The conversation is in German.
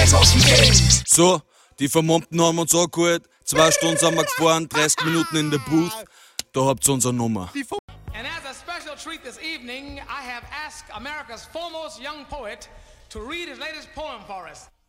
So, die Vermummten haben uns angeholt. 2 Stunden sind wir gefahren, 30 Minuten in der Booth. Da habt ihr unsere Nummer. And as a special treat this evening, I have asked America's foremost young poet to read his latest poem for us.